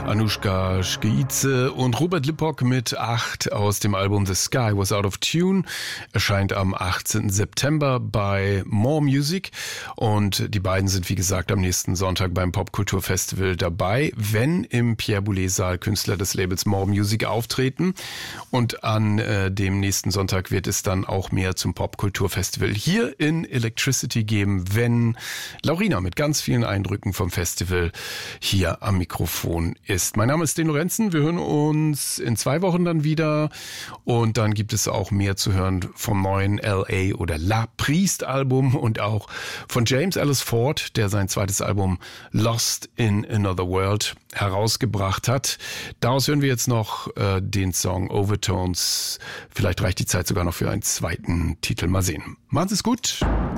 Anushka Schkeitze und Robert Lippock mit 8 aus dem Album The Sky Was Out of Tune. Erscheint am 18. September bei More Music und die beiden sind wie gesagt am nächsten Sonntag beim Popkulturfestival dabei, wenn im Pierre Boulez Saal Künstler des Labels More Music auftreten, und an dem nächsten Sonntag wird es dann auch mehr zum Popkulturfestival hier in Electricity geben, wenn Laurina mit ganz vielen Eindrücken vom Festival hier am Mikrofon ist. Mein Name ist Den Lorenzen, wir hören uns in 2 Wochen dann wieder und dann gibt es auch mehr zu hören vom neuen L.A. oder La Priest Album und auch von James Ellis Ford, der sein zweites Album Lost in Another World herausgebracht hat. Daraus hören wir jetzt noch den Song Overtones. Vielleicht reicht die Zeit sogar noch für einen zweiten Titel. Mal sehen. Machen Sie es gut.